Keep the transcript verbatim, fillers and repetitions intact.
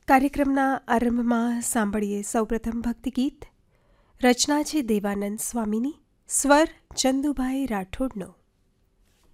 કાર્યક્રમના આરંભમાં સાંભળીએ સૌપ્રથમ ભક્તિ ગીત. રચના છે દેવાનંદ સ્વામીની, સ્વર ચંદુભાઈ રાઠોડનો.